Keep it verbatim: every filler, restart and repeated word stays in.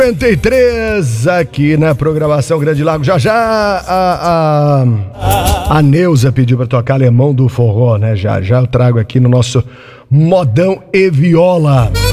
cinquenta e três aqui na programação Grande Lago. Já já a, a, a Neuza pediu pra tocar Alemão do Forró, né? Já já eu trago aqui no nosso Modão e Viola.